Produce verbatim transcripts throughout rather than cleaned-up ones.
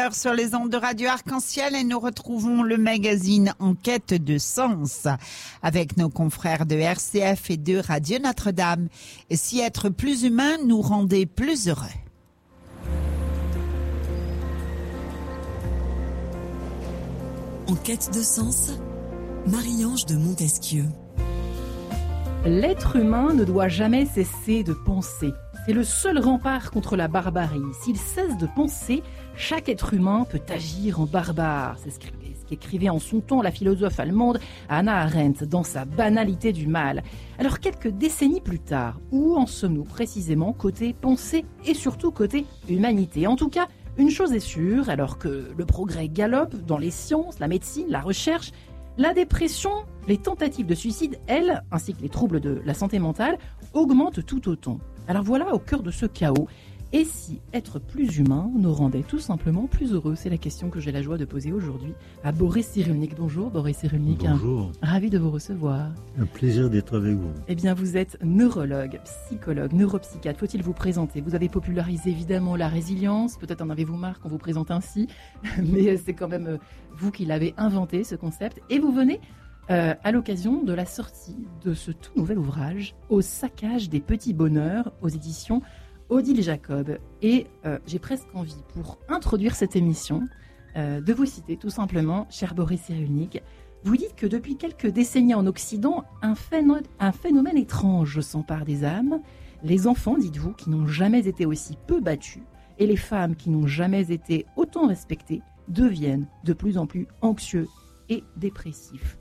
Sur les ondes de Radio Arc-en-Ciel et nous retrouvons le magazine En quête de sens avec nos confrères de R C F et de Radio Notre-Dame. Et si être plus humain nous rendait plus heureux. En quête de sens, Marie-Ange de Montesquieu. L'être humain ne doit jamais cesser de penser. C'est le seul rempart contre la barbarie. S'il cesse de penser, chaque être humain peut agir en barbare. C'est ce qu'écrivait en son temps la philosophe allemande Hannah Arendt dans sa banalité du mal. Alors quelques décennies plus tard, où en sommes-nous précisément côté pensée et surtout côté humanité? En tout cas, une chose est sûre, alors que le progrès galope dans les sciences, la médecine, la recherche, la dépression, les tentatives de suicide, elles, ainsi que les troubles de la santé mentale, augmentent tout autant. Alors voilà, au cœur de ce chaos, et si être plus humain nous rendait tout simplement plus heureux? C'est la question que j'ai la joie de poser aujourd'hui à Boris Cyrulnik. Bonjour Boris Cyrulnik. Bonjour. Ravi de vous recevoir. Un plaisir d'être avec vous. Eh bien, vous êtes neurologue, psychologue, neuropsychiatre. Faut-il vous présenter? Vous avez popularisé évidemment la résilience. Peut-être en avez-vous marre qu'on vous présente ainsi, mais c'est quand même vous qui l'avez inventé, ce concept. Et vous venez euh, à l'occasion de la sortie de ce tout nouvel ouvrage, Au saccage des petits bonheurs, aux éditions Odile Jacob. Et euh, j'ai presque envie, pour introduire cette émission, euh, de vous citer tout simplement, cher Boris Cyrulnik. Vous dites que depuis quelques décennies en Occident, un phénomène, un phénomène étrange s'empare des âmes. Les enfants, dites-vous, qui n'ont jamais été aussi peu battus, et les femmes qui n'ont jamais été autant respectées, deviennent de plus en plus anxieux et dépressifs.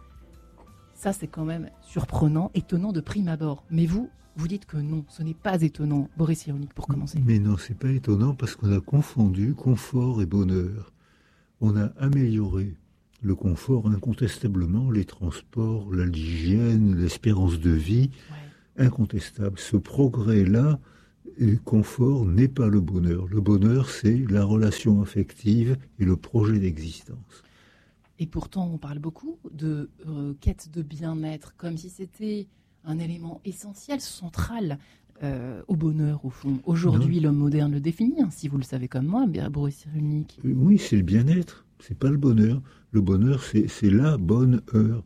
Ça, c'est quand même surprenant, étonnant de prime abord. Mais vous, vous dites que non, ce n'est pas étonnant. Boris Cyrulnik, pour commencer. Mais non, c'est pas étonnant parce qu'on a confondu confort et bonheur. On a amélioré le confort incontestablement, les transports, l'hygiène, l'espérance de vie, ouais. Incontestable. Ce progrès-là, le confort n'est pas le bonheur. Le bonheur, c'est la relation affective et le projet d'existence. Et pourtant, on parle beaucoup de euh, quête de bien-être, comme si c'était un élément essentiel, central euh, au bonheur, au fond. Aujourd'hui, non. L'homme moderne le définit, hein, si vous le savez comme moi, Boris Cyrulnik. Oui, c'est le bien-être, c'est pas le bonheur. Le bonheur, c'est, c'est la bonne heure.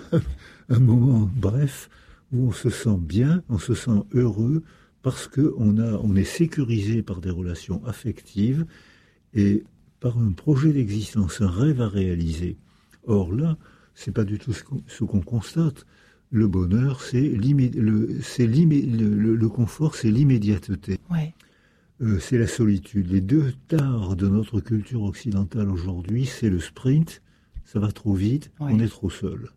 Un moment bref où on se sent bien, on se sent heureux, parce qu'on a, on est sécurisé par des relations affectives et par un projet d'existence, un rêve à réaliser. Or là, c'est pas du tout ce qu'on, ce qu'on constate. Le bonheur, c'est, le, c'est le, le confort, c'est l'immédiateté. Ouais. Euh, c'est la solitude. Les deux tares de notre culture occidentale aujourd'hui, c'est le sprint, ça va trop vite, ouais. On est trop seul.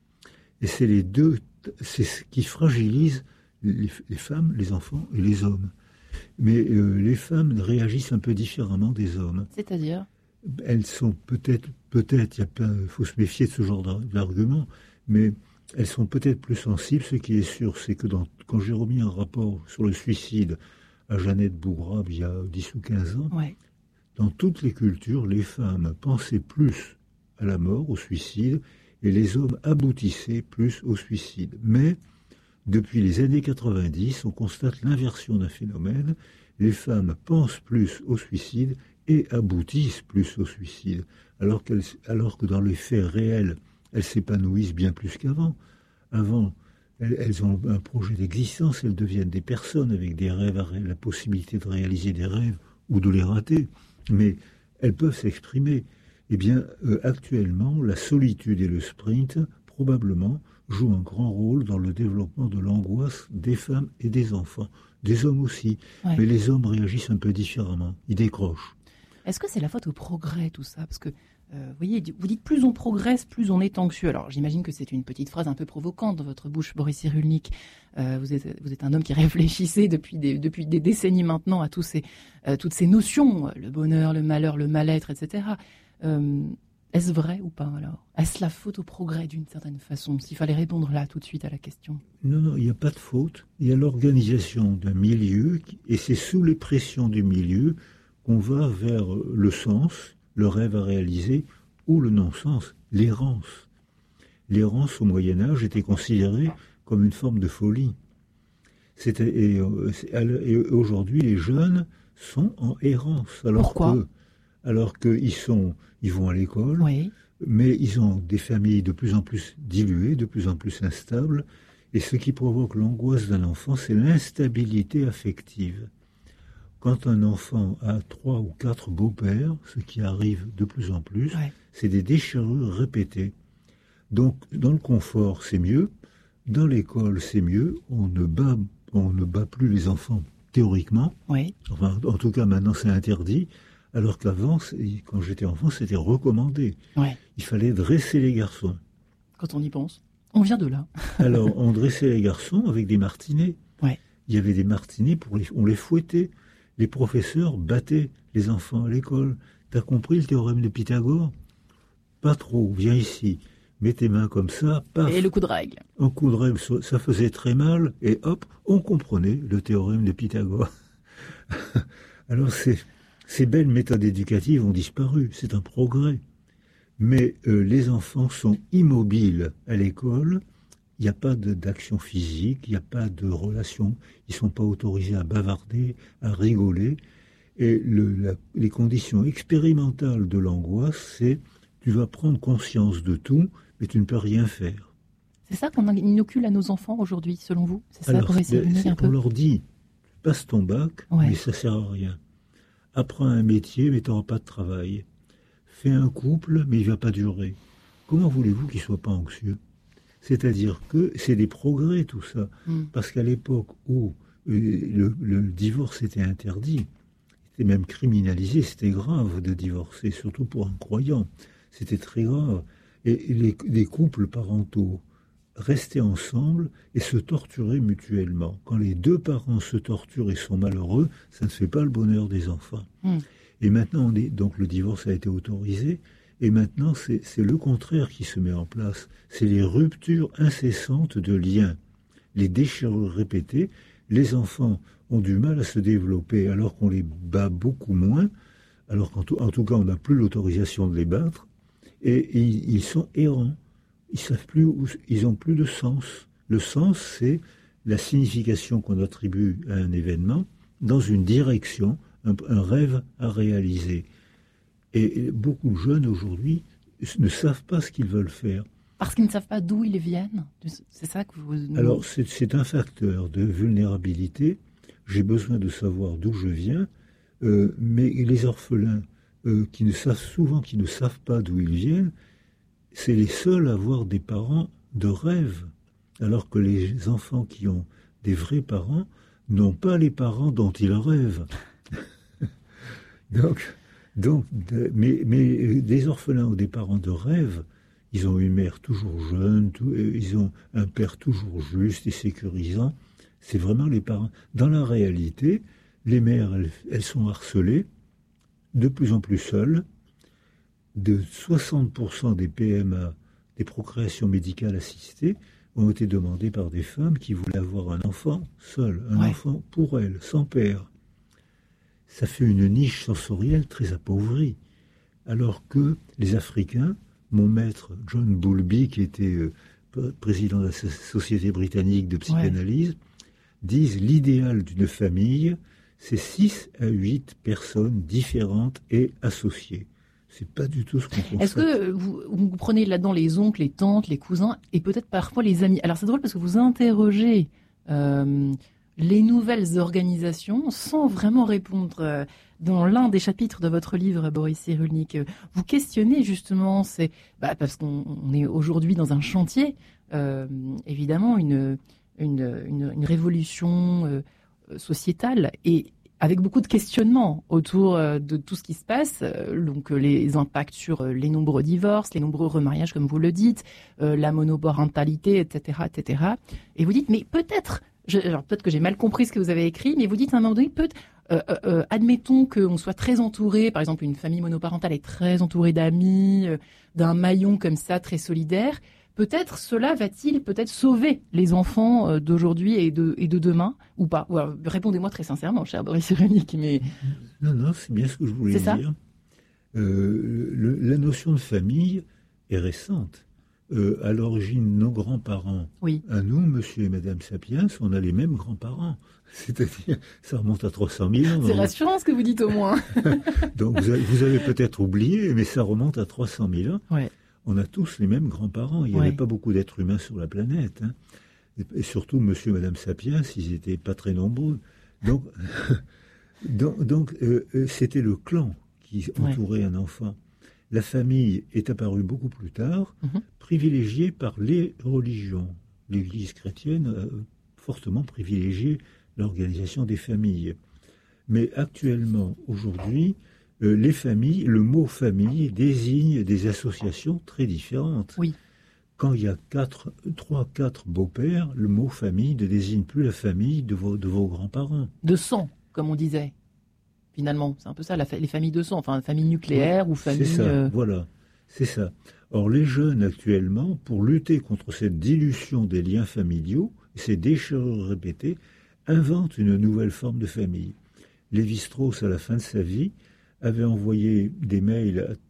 Et c'est les deux, c'est ce qui fragilise les, les femmes, les enfants et les hommes. Mais euh, les femmes réagissent un peu différemment des hommes. C'est-à-dire ? Elles sont peut-être, peut-être, il faut se méfier de ce genre d'argument, mais elles sont peut-être plus sensibles. Ce qui est sûr, c'est que dans, quand j'ai remis un rapport sur le suicide à Jeannette Bougrab il y a dix ou quinze ans, ouais. Dans toutes les cultures, les femmes pensaient plus à la mort, au suicide, et les hommes aboutissaient plus au suicide. Mais depuis les années quatre-vingt-dix, on constate l'inversion d'un phénomène. Les femmes pensent plus au suicide et aboutissent plus au suicide, alors, qu'elles, alors que dans les faits réels, elles s'épanouissent bien plus qu'avant. Avant, elles, elles ont un projet d'existence, elles deviennent des personnes avec des rêves, la possibilité de réaliser des rêves ou de les rater, mais elles peuvent s'exprimer. Eh bien, euh, actuellement, la solitude et le sprint, probablement, jouent un grand rôle dans le développement de l'angoisse des femmes et des enfants, des hommes aussi. Ouais. Mais les hommes réagissent un peu différemment, ils décrochent. Est-ce que c'est la faute au progrès, tout ça ? Parce que, euh, vous voyez, vous dites plus on progresse, plus on est anxieux. Alors, j'imagine que c'est une petite phrase un peu provocante dans votre bouche, Boris Cyrulnik. Euh, vous êtes, vous êtes un homme qui réfléchissait depuis des, depuis des décennies maintenant à tous ces, euh, toutes ces notions, le bonheur, le malheur, le mal-être, et cetera. Euh, est-ce vrai ou pas, alors ? Est-ce la faute au progrès, d'une certaine façon, s'il fallait répondre là, tout de suite, à la question ? Non, non, il n'y a pas de faute. Il y a l'organisation d'un milieu, et c'est sous les pressions du milieu qu'on va vers le sens, le rêve à réaliser, ou le non-sens, l'errance. L'errance au Moyen-Âge était considérée comme une forme de folie. C'était, et, et aujourd'hui, les jeunes sont en errance. Alors Pourquoi ? que, alors qu'ils sont, ils vont à l'école, Oui. mais ils ont des familles de plus en plus diluées, de plus en plus instables, et ce qui provoque l'angoisse d'un enfant, c'est l'instabilité affective. Quand un enfant a trois ou quatre beaux-pères, ce qui arrive de plus en plus, Ouais. c'est des déchirures répétées. Donc, dans le confort, c'est mieux. Dans l'école, c'est mieux. On ne bat, on ne bat plus les enfants théoriquement. Oui. Enfin, en tout cas, maintenant, c'est interdit. Alors qu'avant, quand j'étais enfant, c'était recommandé. Ouais. Il fallait dresser les garçons. Quand on y pense. On vient de là. Alors, on dressait les garçons avec des martinets. Ouais. Il y avait des martinets, pour les, on les fouettait. Les professeurs battaient les enfants à l'école. T'as compris le théorème de Pythagore? Pas trop, viens ici. Mets tes mains comme ça, paf. Et le coup de règle. Un coup de règle, ça faisait très mal, et hop, on comprenait le théorème de Pythagore. Alors, ces, ces belles méthodes éducatives ont disparu, c'est un progrès. Mais euh, les enfants sont immobiles à l'école. Il n'y a pas de, d'action physique, il n'y a pas de relation, ils ne sont pas autorisés à bavarder, à rigoler. Et le, la, les conditions expérimentales de l'angoisse, c'est tu vas prendre conscience de tout, mais tu ne peux rien faire. C'est ça qu'on inocule à nos enfants aujourd'hui, selon vous? C'est ça Alors, pour essayer de c'est, venir un on peu. leur dit, passe ton bac, Ouais. mais ça ne sert à rien. Apprends un métier, mais tu n'auras pas de travail. Fais un couple, mais il ne va pas durer. Comment voulez-vous qu'ils ne soient pas anxieux? C'est-à-dire que c'est des progrès, tout ça. Mm. Parce qu'à l'époque où euh, le, le divorce était interdit, c'était même criminalisé, c'était grave de divorcer, surtout pour un croyant. C'était très grave. Et les, les couples parentaux restaient ensemble et se torturaient mutuellement. Quand les deux parents se torturent et sont malheureux, ça ne fait pas le bonheur des enfants. Mm. Et maintenant, on est, donc le divorce a été autorisé. Et maintenant, c'est, c'est le contraire qui se met en place. C'est les ruptures incessantes de liens, les déchirures répétées. Les enfants ont du mal à se développer alors qu'on les bat beaucoup moins, alors qu'en tout, en tout cas, on n'a plus l'autorisation de les battre. Et, et ils sont errants. Ils savent plus où, ils n'ont plus de sens. Le sens, c'est la signification qu'on attribue à un événement dans une direction, un, un rêve à réaliser. Et beaucoup de jeunes aujourd'hui ne savent pas ce qu'ils veulent faire. Parce qu'ils ne savent pas d'où ils viennent. C'est ça que vous... Alors, c'est, c'est un facteur de vulnérabilité. J'ai besoin de savoir d'où je viens. Euh, mais les orphelins, euh, qui ne savent souvent, qui ne savent pas d'où ils viennent, c'est les seuls à avoir des parents de rêve. Alors que les enfants qui ont des vrais parents n'ont pas les parents dont ils rêvent. Donc... Donc, de, mais, mais des orphelins ou des parents de rêve, ils ont une mère toujours jeune, tout, ils ont un père toujours juste et sécurisant. C'est vraiment les parents. Dans la réalité, les mères, elles, elles sont harcelées, de plus en plus seules. De soixante pour cent des P M A, des procréations médicales assistées, ont été demandées par des femmes qui voulaient avoir un enfant seul, un ouais. enfant pour elles, sans père. Ça fait une niche sensorielle très appauvrie. Alors que les Africains, mon maître John Bowlby, qui était euh, président de la Société britannique de psychanalyse, ouais. disent l'idéal d'une famille, c'est six à huit personnes différentes et associées. C'est pas du tout ce qu'on constate. Est-ce que vous, vous prenez là-dedans les oncles, les tantes, les cousins et peut-être parfois les amis? Alors c'est drôle parce que vous interrogez... Euh, les nouvelles organisations sans vraiment répondre. Dans l'un des chapitres de votre livre, Boris Cyrulnik, vous questionnez justement, c'est, bah, parce qu'on on est aujourd'hui dans un chantier, euh, évidemment, une, une, une, une révolution euh, sociétale et avec beaucoup de questionnements autour de tout ce qui se passe, donc les impacts sur les nombreux divorces, les nombreux remariages, comme vous le dites, euh, la monoparentalité, et cetera, et cetera. Et vous dites, mais peut-être... Je, alors peut-être que j'ai mal compris ce que vous avez écrit, mais vous dites à un moment donné, peut euh, euh, admettons qu'on soit très entouré, par exemple une famille monoparentale est très entourée d'amis, euh, d'un maillon comme ça, très solidaire, peut-être cela va-t-il peut-être sauver les enfants euh, d'aujourd'hui et de, et de demain, ou pas? Ou alors, répondez-moi très sincèrement, cher Boris Cyrulnik. Mais... Non, non, c'est bien ce que je voulais c'est dire. Euh, le, la notion de famille est récente. euh, à l'origine, nos grands-parents, Oui. à nous, monsieur et madame Sapiens, on a les mêmes grands-parents. C'est-à-dire, ça remonte à trois cent mille ans. C'est donc- rassurant ce que vous dites au moins. Donc vous avez, vous avez peut-être oublié, mais ça remonte à trois cent mille ans. Ouais. On a tous les mêmes grands-parents. Il n'y Ouais. avait pas beaucoup d'êtres humains sur la planète. Hein. Et, et surtout, monsieur et madame Sapiens, ils n'étaient pas très nombreux. Donc, donc, donc euh, euh, c'était le clan qui entourait un enfant. La famille est apparue beaucoup plus tard, Mhm. privilégiée par les religions. L'Église chrétienne a fortement privilégié l'organisation des familles. Mais actuellement, aujourd'hui, euh, les familles, le mot famille désigne des associations très différentes. Oui. Quand il y a quatre, trois, quatre beaux-pères, le mot famille ne désigne plus la famille de vos, de vos grands-parents. De sang, comme on disait. Finalement, c'est un peu ça, la fa- les familles de sang, enfin famille nucléaire ou famille. C'est ça, euh, voilà, c'est ça. Or, les jeunes actuellement, pour lutter contre cette dilution des liens familiaux, ces déchirures répétées, inventent une nouvelle forme de famille. Lévi-Strauss, à la fin de sa vie, avait envoyé des mails à